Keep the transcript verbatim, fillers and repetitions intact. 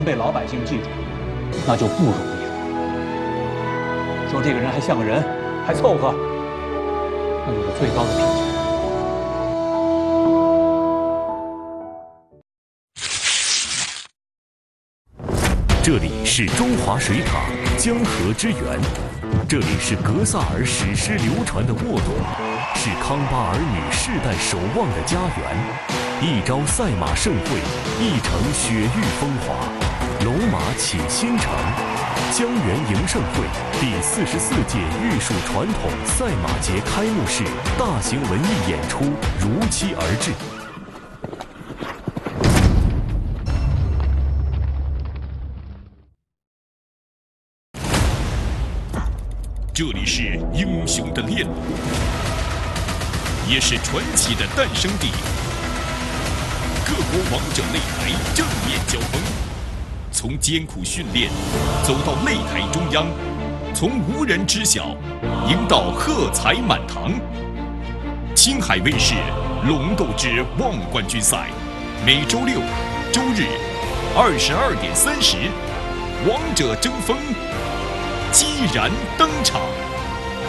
被老百姓记住，那就不容易了。说这个人还像个人，还凑合，那就是最高的评价。 这里是中华水塔江河之源，这里是格萨尔史诗流传的沃土，是康巴儿女世代守望的家园。一朝赛马盛会，一城雪域风华，龙马启新城。江源迎盛会第四十四届玉树传统赛马节开幕式大型文艺演出如期而至。这里是英雄的炼炉，也是传奇的诞生地。各国王者擂台正面交锋，从艰苦训练走到擂台中央，从无人知晓赢到喝彩满堂。青海卫视《龙斗之望冠军赛》，每周六、周日二十二点三十，王者争锋激然登场。